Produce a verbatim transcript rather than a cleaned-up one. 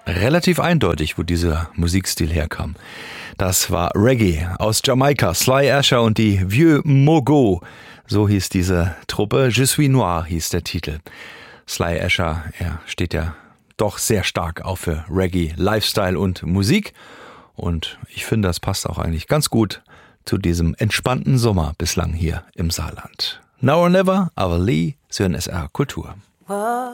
relativ eindeutig, wo dieser Musikstil herkam. Das war Reggae aus Jamaika, Sly Asher und die Vieux Mogo. So hieß diese Truppe. Je suis noir hieß der Titel. Sly Asher, er steht ja doch sehr stark auch für Reggae, Lifestyle und Musik. Und ich finde, das passt auch eigentlich ganz gut zu diesem entspannten Sommer bislang hier im Saarland. Now or Never, aber Lee, sur N S R Kultur.